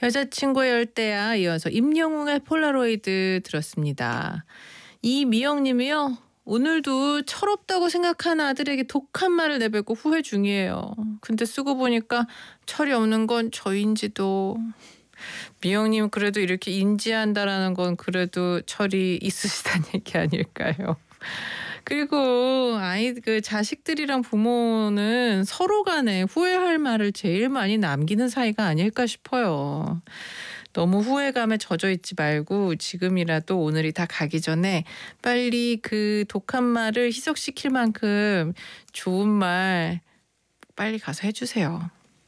여자친구의 열대야 이어서 임영웅의 폴라로이드 들었습니다. 이미영님이요. 오늘도 철없다고 생각하는 아들에게 독한 말을 내뱉고 후회 중이에요. 근데 쓰고 보니까 철이 없는 건 저인지도. 미영님 그래도 이렇게 인지한다라는 건 그래도 철이 있으시다는 얘기 아닐까요? 그리고 그 자식들이랑 부모는 서로 간에 후회할 말을 제일 많이 남기는 사이가 아닐까 싶어요. 너무 후회감에 젖어 있지 말고 지금이라도 오늘이 다 가기 전에 빨리 그 독한 말을 희석시킬 만큼 좋은 말 빨리 가서 해주세요.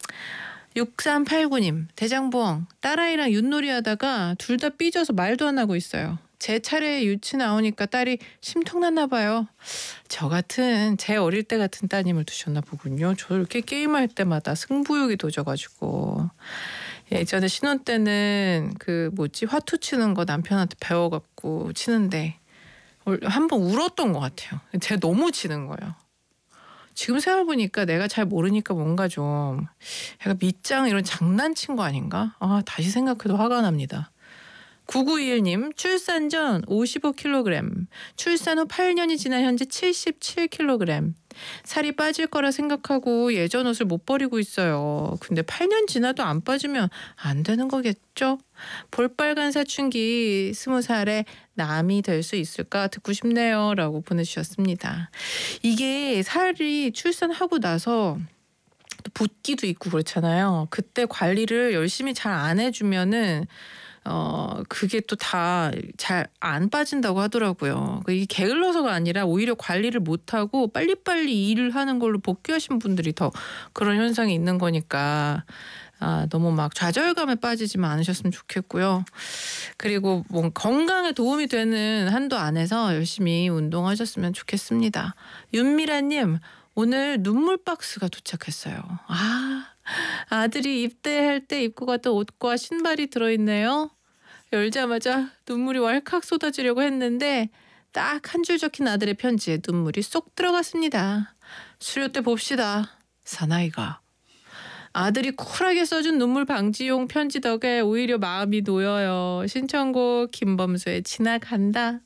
6389님, 대장봉, 딸아이랑 윷놀이 하다가 둘 다 삐져서 말도 안 하고 있어요. 제 차례에 유치 나오니까 딸이 심통났나 봐요. 제 어릴 때 같은 따님을 두셨나 보군요. 저 이렇게 게임할 때마다 승부욕이 도져가지고. 예전에 신혼 때는 화투 치는 거 남편한테 배워갖고 치는데 한 번 울었던 것 같아요. 제가 너무 치는 거예요. 지금 생각해보니까 내가 잘 모르니까 뭔가 좀 약간 밑장 이런 장난친 거 아닌가? 다시 생각해도 화가 납니다. 9921님, 출산 전 55kg, 출산 후 8년이 지난 현재 77kg. 살이 빠질 거라 생각하고 예전 옷을 못 버리고 있어요. 근데 8년 지나도 안 빠지면 안 되는 거겠죠? 볼빨간 사춘기 20살에 남이 될 수 있을까 듣고 싶네요. 라고 보내주셨습니다. 이게 살이 출산하고 나서 또 붓기도 있고 그렇잖아요. 그때 관리를 열심히 잘 안 해주면은 그게 또 다 잘 안 빠진다고 하더라고요. 이게 게을러서가 아니라 오히려 관리를 못하고 빨리빨리 일을 하는 걸로 복귀하신 분들이 더 그런 현상이 있는 거니까 너무 막 좌절감에 빠지지만 않으셨으면 좋겠고요. 그리고 뭐 건강에 도움이 되는 한도 안에서 열심히 운동하셨으면 좋겠습니다. 윤미라님, 오늘 눈물 박스가 도착했어요. 아들이 입대할 때 입고 갔던 옷과 신발이 들어있네요. 열자마자 눈물이 왈칵 쏟아지려고 했는데 딱 한 줄 적힌 아들의 편지에 눈물이 쏙 들어갔습니다. 수료 때 봅시다. 사나이가. 아들이 쿨하게 써준 눈물 방지용 편지 덕에 오히려 마음이 놓여요. 신청곡 김범수의 지나간다.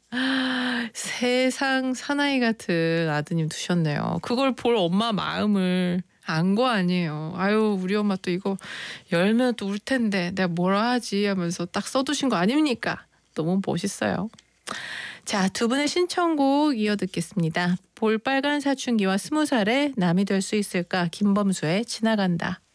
세상 사나이 같은 아드님 두셨네요. 그걸 볼 엄마 마음을 안 거 아니에요. 아유 우리 엄마 또 이거 열면 또 울 텐데 내가 뭐라 하지 하면서 딱 써두신 거 아닙니까? 너무 멋있어요. 자, 두 분의 신청곡 이어 듣겠습니다. 볼빨간 사춘기와 20살에 남이 될 수 있을까 김범수의 지나간다.